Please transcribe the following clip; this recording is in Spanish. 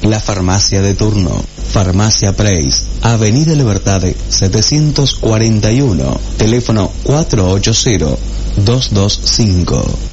La farmacia de turno. Farmacia Preis, Avenida Libertad 741, teléfono 480-225.